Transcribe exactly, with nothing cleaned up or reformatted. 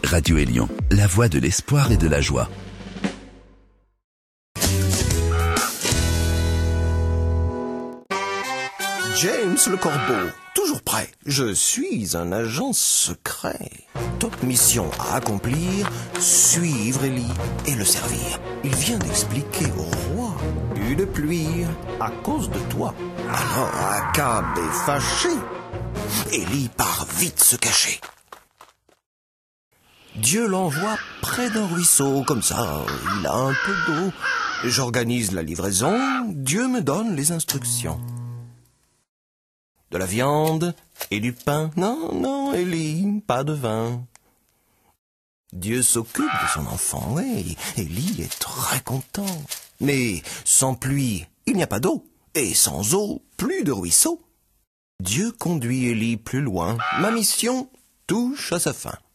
Radio Élion, la voix de l'espoir et de la joie. James le corbeau, toujours prêt. Je suis un agent secret. Top mission à accomplir, suivre Élie et le servir. Il vient d'expliquer au roi une pluie à cause de toi. Alors Akab est fâché. Élie part vite se cacher. Dieu l'envoie près d'un ruisseau, comme ça, il a un peu d'eau. J'organise la livraison, Dieu me donne les instructions. De la viande et du pain. Non, non, Élie, pas de vin. Dieu s'occupe de son enfant, oui. Élie est très content. Mais sans pluie, il n'y a pas d'eau. Et sans eau, plus de ruisseau. Dieu conduit Élie plus loin. Ma mission touche à sa fin.